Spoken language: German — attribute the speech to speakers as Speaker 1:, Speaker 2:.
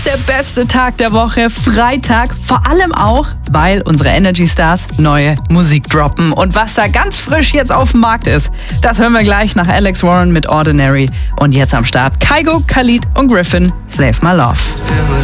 Speaker 1: Der beste Tag der Woche, Freitag, vor allem auch, weil unsere Energy Stars neue Musik droppen. Und was da ganz frisch jetzt auf dem Markt ist, das hören wir gleich nach Alex Warren mit Ordinary. Und jetzt am Start Kygo, Khalid und Griffin, Save My Love.